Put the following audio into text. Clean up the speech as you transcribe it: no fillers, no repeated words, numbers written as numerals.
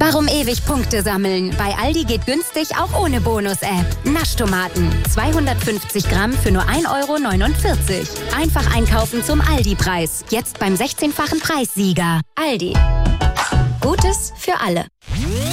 Warum ewig Punkte sammeln? Bei Aldi geht günstig auch ohne Bonus-App. Naschtomaten. 250 Gramm für nur 1,49 €. Einfach einkaufen zum Aldi-Preis. Jetzt beim 16-fachen Preissieger. Aldi. Gutes für alle.